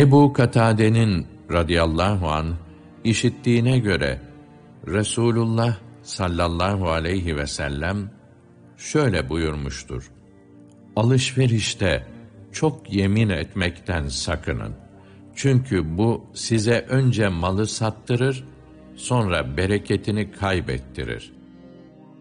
Ebu Katade'nin radıyallahu anh işittiğine göre Resulullah sallallahu aleyhi ve sellem şöyle buyurmuştur: Alışverişte çok yemin etmekten sakının. Çünkü bu size önce malı sattırır, sonra bereketini kaybettirir.